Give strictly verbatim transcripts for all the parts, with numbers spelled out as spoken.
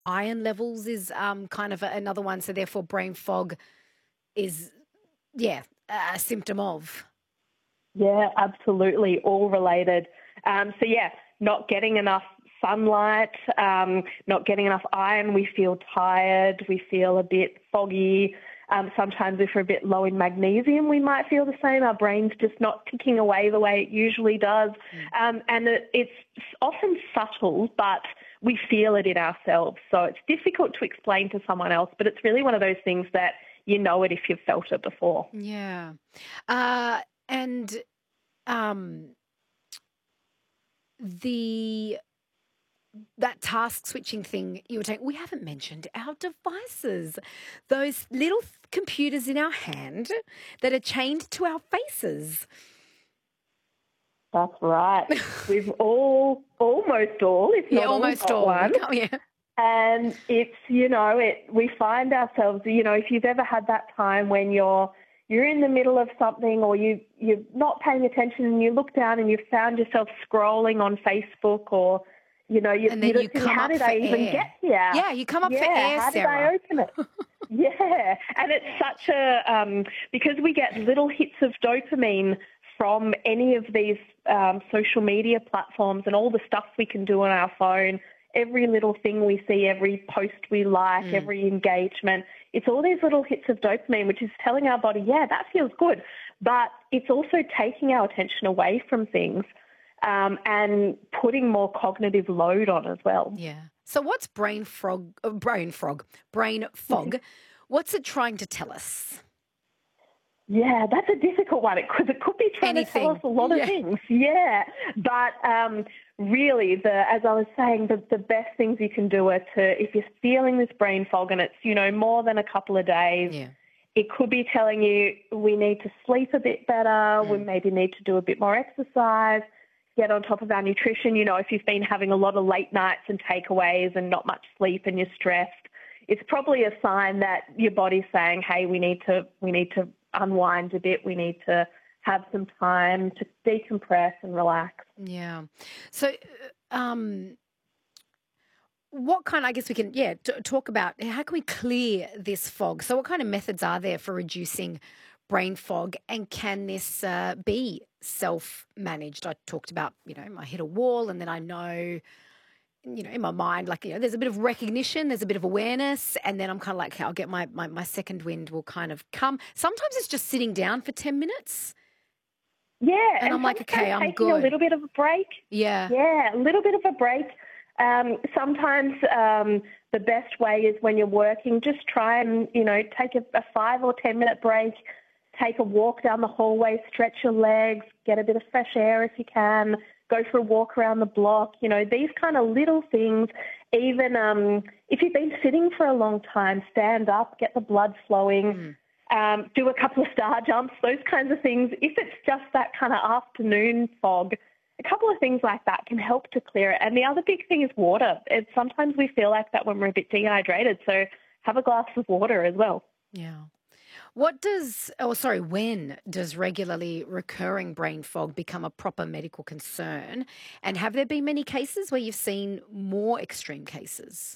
iron levels is um, kind of a, another one. So therefore, brain fog is, yeah, a symptom of. Yeah, absolutely, all related. Um, so yeah, not getting enough sunlight, um, not getting enough iron, we feel tired, we feel a bit foggy. Um, sometimes if we're a bit low in magnesium, we might feel the same. Our brain's just not ticking away the way it usually does. Mm. Um, and it, it's often subtle, but we feel it in ourselves. So it's difficult to explain to someone else, but it's really one of those things that you know it if you've felt it before. Yeah. Uh, and um, the that task switching thing you were saying, we haven't mentioned our devices, those little computers in our hand that are chained to our faces. That's right. We've all, almost all, if not yeah, almost all, got all. one. Yeah. And it's, you know, it, we find ourselves, you know, if you've ever had that time when you're you're in the middle of something or you, you're not paying attention and you look down and you've found yourself scrolling on Facebook or, you know, you, and then you, you think, come how up did for I even air. get here? Yeah, you come up yeah, for air, how Sarah. did I open it? yeah, and it's such a, um, because we get little hits of dopamine from any of these um, social media platforms and all the stuff we can do on our phone, every little thing we see, every post we like, mm. every engagement, it's all these little hits of dopamine, which is telling our body, yeah, that feels good. But it's also taking our attention away from things um, and putting more cognitive load on as well. Yeah. So what's brain frog, uh, brain frog, brain fog? What's it trying to tell us? Yeah, that's a difficult one because it, it could be trying Anything. to tell us a lot yeah. of things. Yeah, but um, really, the as I was saying, the, the best things you can do are to, if you're feeling this brain fog and it's, you know, more than a couple of days, yeah. it could be telling you we need to sleep a bit better, mm. we maybe need to do a bit more exercise, get on top of our nutrition. You know, if you've been having a lot of late nights and takeaways and not much sleep and you're stressed, it's probably a sign that your body's saying, hey, we need to we need to unwind a bit. We need to have some time to decompress and relax. Yeah. So, um, what kind, I guess we can, yeah, t- talk about how can we clear this fog? So what kind of methods are there for reducing brain fog, and can this uh, be self-managed? I talked about, you know, I hit a wall and then I know, you know, in my mind, like, you know, there's a bit of recognition, there's a bit of awareness, and then I'm kind of like, okay, I'll get my, my, my second wind will kind of come. Sometimes it's just sitting down for ten minutes. Yeah. And, and I'm like, okay, I'm taking good. a little bit of a break. Yeah. Yeah, a little bit of a break. Um, sometimes um, the best way is when you're working, just try and, you know, take a, a five or ten minute break, take a walk down the hallway, stretch your legs, get a bit of fresh air if you can, go for a walk around the block, you know, these kind of little things. Even um, if you've been sitting for a long time, stand up, get the blood flowing, mm. um, do a couple of star jumps, those kinds of things. If it's just that kind of afternoon fog, a couple of things like that can help to clear it. And the other big thing is water. It's, sometimes we feel like that when we're a bit dehydrated, so have a glass of water as well. Yeah. What does, oh, sorry, when does regularly recurring brain fog become a proper medical concern? And have there been many cases where you've seen more extreme cases?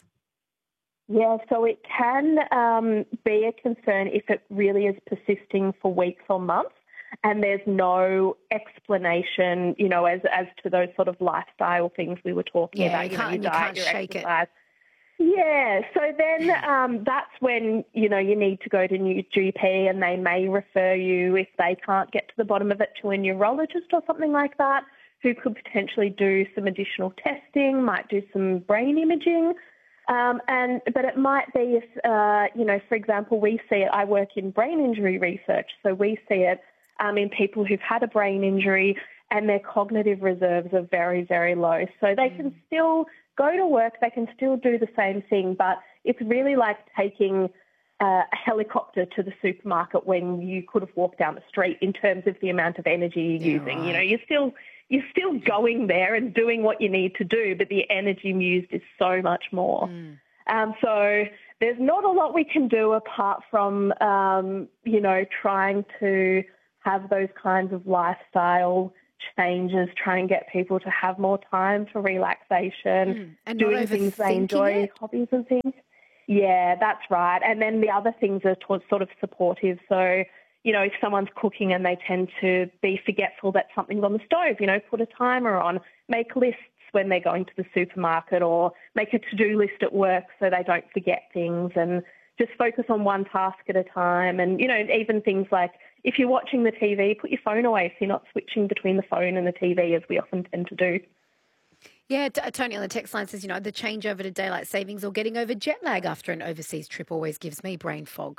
Yeah, so it can um, be a concern if it really is persisting for weeks or months and there's no explanation, you know, as as to those sort of lifestyle things we were talking yeah, about. You, you can't, know, your you diet, can't your shake exercise. it. Yeah, so then um, that's when, you know, you need to go to your G P and they may refer you, if they can't get to the bottom of it, to a neurologist or something like that, who could potentially do some additional testing, might do some brain imaging. Um, and but it might be if, uh, you know, for example, we see it, I work in brain injury research, so we see it um, in people who've had a brain injury and their cognitive reserves are very, very low. So they mm. can still go to work, they can still do the same thing, but it's really like taking uh, a helicopter to the supermarket when you could have walked down the street in terms of the amount of energy you're yeah, using. Right. You know, you're still you're still going there and doing what you need to do, but the energy used is so much more. Mm. Um, so there's not a lot we can do apart from, um, you know, trying to have those kinds of lifestyle changes, try and get people to have more time for relaxation, Mm, and not doing things they overthinking enjoy, it. hobbies and things. Yeah, that's right. And then the other things are to- sort of supportive. So, you know, if someone's cooking and they tend to be forgetful that something's on the stove, you know, put a timer on, make lists when they're going to the supermarket, or make a to-do list at work so they don't forget things, and just focus on one task at a time. And, you know, even things like if you're watching the T V, put your phone away so you're not switching between the phone and the T V as we often tend to do. Yeah, T- Tony on the text line says, you know, the change over to daylight savings or getting over jet lag after an overseas trip always gives me brain fog.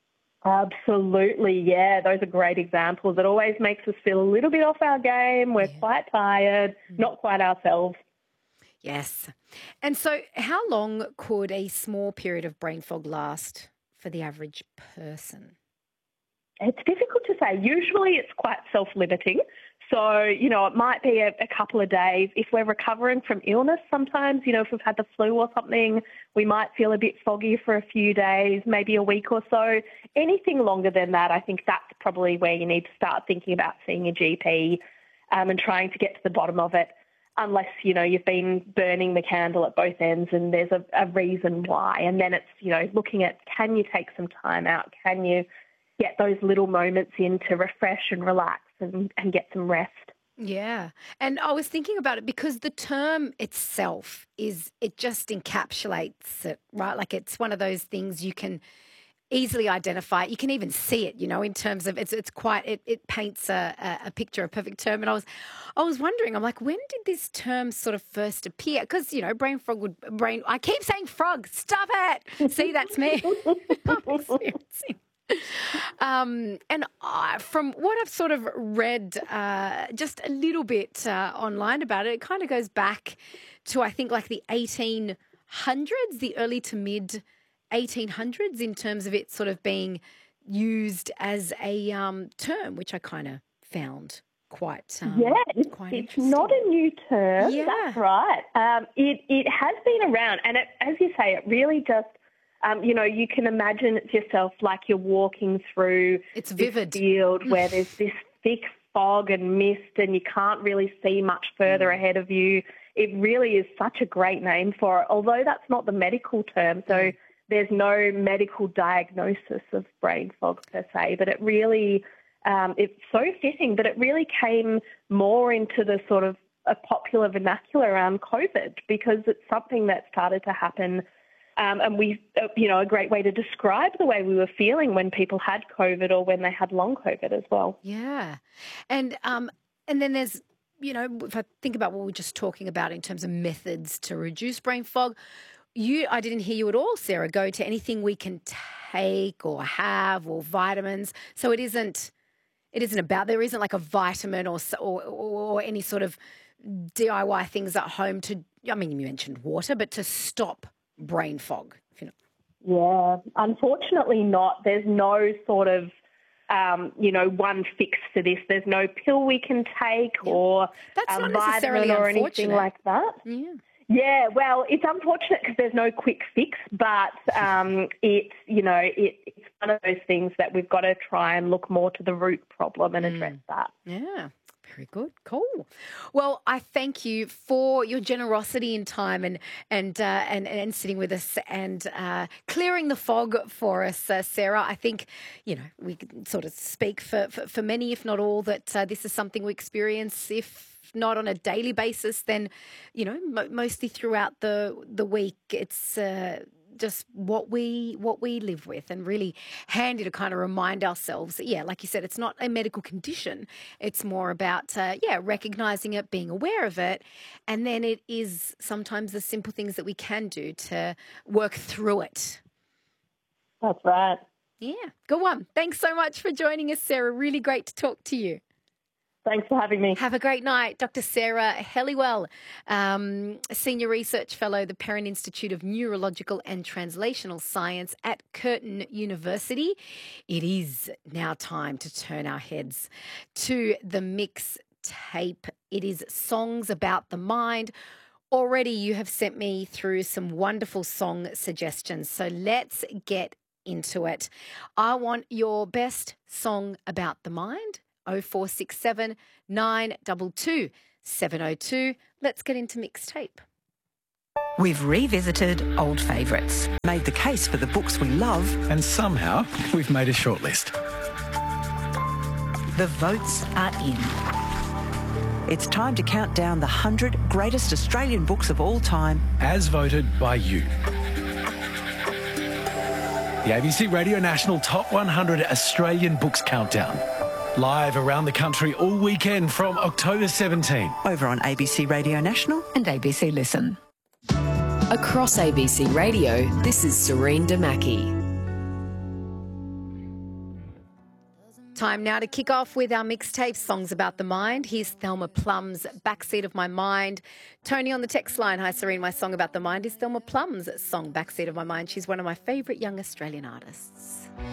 Absolutely, yeah. Those are great examples. It always makes us feel a little bit off our game. We're Yeah. quite tired, not quite ourselves. Yes. And so how long could a small period of brain fog last for the average person? It's difficult to say. Usually it's quite self-limiting. So, you know, it might be a, a couple of days. If we're recovering from illness sometimes, you know, if we've had the flu or something, we might feel a bit foggy for a few days, maybe a week or so. Anything longer than that, I think that's probably where you need to start thinking about seeing a G P um, and trying to get to the bottom of it, unless, you know, you've been burning the candle at both ends and there's a, a reason why. And then it's, you know, looking at, can you take some time out? Can you get those little moments in to refresh and relax and, and get some rest? Yeah. And I was thinking about it because the term itself is, it just encapsulates it, right? Like it's one of those things you can easily identify. You can even see it, you know, in terms of it's it's quite it, it paints a, a, a picture, a perfect term. And I was I was wondering, I'm like, when did this term sort of first appear? Because, you know, brain frog would brain I keep saying frog, stop it. See, that's me. I'm experiencing. Um, and I, from what I've sort of read uh, just a little bit uh, online about it, it kind of goes back to, I think, like the eighteen hundreds, the early to mid eighteen hundreds, in terms of it sort of being used as a um, term, which I kind of found quite um, Yeah, it's, quite it's interesting. not a new term. Yeah. That's right. Um, it, it has been around, and it, as you say, it really just, um, you know, you can imagine it yourself like you're walking through It's this vivid. field where there's this thick fog and mist and you can't really see much further ahead of you. It really is such a great name for it, although that's not the medical term. So there's no medical diagnosis of brain fog per se, but it really, um, it's so fitting, but it really came more into the sort of a popular vernacular around COVID, because it's something that started to happen. Um, and we, uh, you know, a great way to describe the way we were feeling when people had COVID or when they had long COVID as well. Yeah. And um and then there's, you know, if I think about what we were just talking about in terms of methods to reduce brain fog, you I didn't hear you at all, Sarah, go to anything we can take or have or vitamins. So it isn't it isn't about, there isn't like a vitamin or s- or, or any sort of D I Y things at home to, I mean, you mentioned water, but to stop brain fog. If you know. Yeah, unfortunately not. There's no sort of, um, you know, one fix for this. There's no pill we can take Yeah. or That's a not vitamin necessarily or anything unfortunate. like that. Yeah. Yeah, well, it's unfortunate because there's no quick fix, but um, it's, you know, it, it's one of those things that we've got to try and look more to the root problem and address that. Yeah. Very good. Cool. Well, I thank you for your generosity in time and and uh, and, and sitting with us and uh, clearing the fog for us, uh, Sarah. I think, you know, we can sort of speak for, for, for many, if not all, that uh, this is something we experience, if not on a daily basis, then, you know, mo- mostly throughout the the week. It's uh, just what we what we live with, and really handy to kind of remind ourselves that, yeah, like you said, it's not a medical condition. It's more about, uh, yeah, recognizing it, being aware of it, and then it is sometimes the simple things that we can do to work through it. That's right. Yeah, go on. Thanks so much for joining us, Sarah. Really great to talk to you. Thanks for having me. Have a great night. Doctor Sarah Helliwell, um, Senior Research Fellow, the Perrin Institute of Neurological and Translational Science at Curtin University. It is now time to turn our heads to the mix tape. It is Songs About the Mind. Already you have sent me through some wonderful song suggestions, so let's get into it. I want your best song about the mind. oh four six seven, nine two two, seven oh two. Let's get into Mixtape. We've revisited old favourites, made the case for the books we love, and somehow we've made a shortlist. The votes are in. It's time to count down the one hundred greatest Australian books of all time. As voted by you. The A B C Radio National Top one hundred Australian Books Countdown. Live around the country all weekend from October seventeenth. Over on A B C Radio National and A B C Listen. Across A B C Radio, this is Serene Damaki. Time now to kick off with our mixtape, Songs About the Mind. Here's Thelma Plum's Backseat of My Mind. Tony on the text line. Hi, Serene. My song about the mind is Thelma Plum's song, Backseat of My Mind. She's one of my favourite young Australian artists.